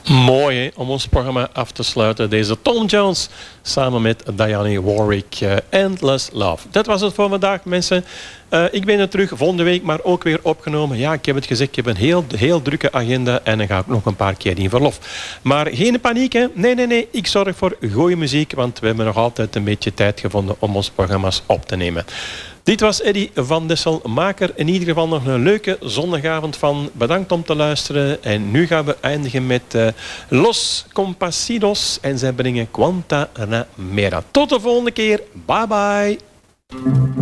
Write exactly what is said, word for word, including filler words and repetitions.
Mooi hè, om ons programma af te sluiten. Deze Tom Jones samen met Diane Warwick. Uh, Endless Love. Dat was het voor vandaag, mensen. Uh, ik ben er terug volgende week, maar ook weer opgenomen. Ja, ik heb het gezegd, ik heb een heel, heel drukke agenda en dan ga ik nog een paar keer in verlof. Maar geen paniek, hè. Nee, nee, nee. Ik zorg voor goede muziek, want we hebben nog altijd een beetje tijd gevonden om onze programma's op te nemen. Dit was Eddy van Dessel. Maak er in ieder geval nog een leuke zondagavond van. Bedankt om te luisteren. En nu gaan we eindigen met uh, Los Compassidos. En zij brengen Quanta Mera. Tot de volgende keer. Bye bye.